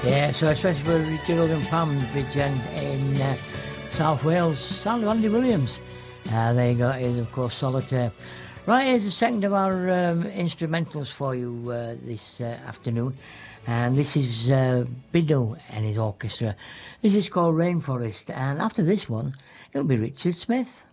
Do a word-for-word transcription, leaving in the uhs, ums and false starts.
Yeah, so especially for Richard and Pam Bridge End in uh, South Wales. Sound of Andy Williams. Uh, there you go, it is of course Solitaire. Right, here's the second of our um, instrumentals for you uh, this uh, afternoon. And this is uh, Biddle and his orchestra. This is called Rainforest. And after this one, it'll be Richard Smith.